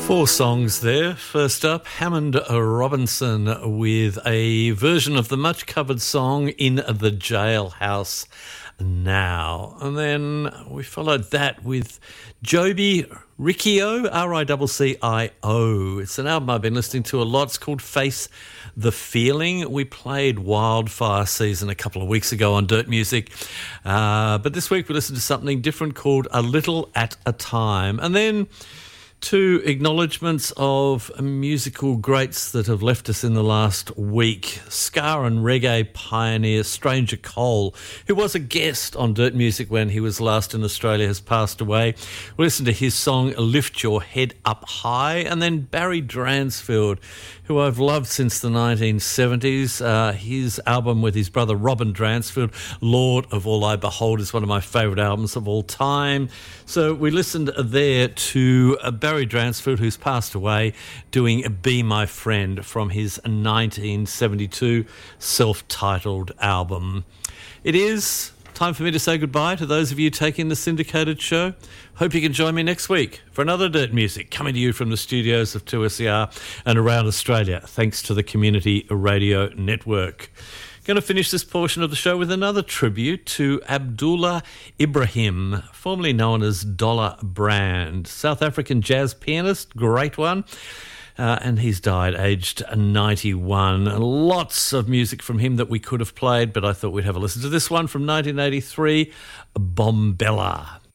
Four songs there. First up, Hammond Robinson with a version of the much-covered song In the Jailhouse Now. And then we followed that with Joby Riccio, Riccio. It's an album I've been listening to a lot. It's called Face the Feeling. We played Wildfire Season a couple of weeks ago on Dirt Music. But this week we listened to something different called A Little at a Time. And then two acknowledgements of musical greats that have left us in the last week. Ska and reggae pioneer Stranger Cole, who was a guest on Dirt Music when he was last in Australia, has passed away. We listened to his song Lift Your Head Up High. And then Barry Dransfield, who I've loved since the 1970s. His album with his brother Robin Dransfield, Lord of All I Behold, is one of my favourite albums of all time. So we listened there to Barry Dransfield, who's passed away, doing Be My Friend from his 1972 self-titled album. It is time for me to say goodbye to those of you taking the syndicated show. Hope you can join me next week for another Dirt Music, coming to you from the studios of 2SER and around Australia, thanks to the Community Radio Network. Going to finish this portion of the show with another tribute to Abdullah Ibrahim, formerly known as Dollar Brand, South African jazz pianist, great one. And he's died aged 91. Lots of music from him that we could have played, but I thought we'd have a listen to this one from 1983, Bombella.